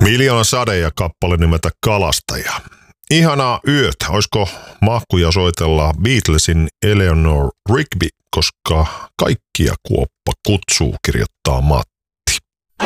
Miljoona sade ja kappale nimeltä Kalastaja. Ihanaa yötä. Olisiko mahkuja soitella Beatlesin Eleanor Rigby, koska kaikkia kuoppa kutsuu, kirjoittaa Matti.